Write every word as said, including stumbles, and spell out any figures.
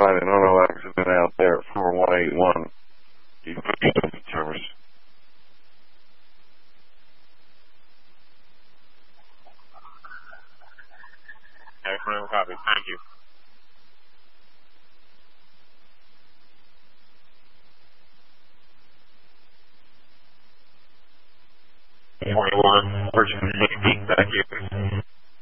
identified an auto accident out there at four one eight one. You put service. Excellent copy. Thank you. twenty-one, Virgin Navy, thank you.